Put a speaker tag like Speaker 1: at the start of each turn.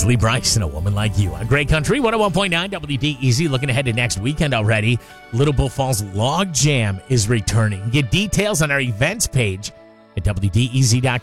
Speaker 1: It's Lee Bryce and A Woman Like You on Great Country 101.9 WDEZ. Looking ahead to next weekend already. Little Bull Falls Log Jam is returning. Get details on our events page at WDEZ.com.